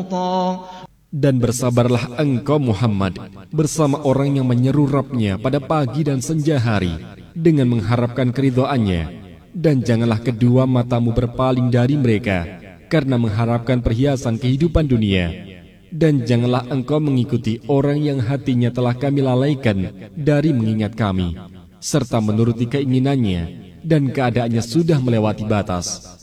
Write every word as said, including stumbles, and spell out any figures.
لوطا. Dan bersabarlah engkau Muhammad bersama orang yang menyeru Rabb-Nya pada pagi dan senja hari dengan mengharapkan keridhaannya, dan janganlah kedua matamu berpaling dari mereka karena mengharapkan perhiasan kehidupan dunia, dan janganlah engkau mengikuti orang yang hatinya telah kami lalaikan dari mengingat kami serta menuruti keinginannya dan keadaannya sudah melewati batas.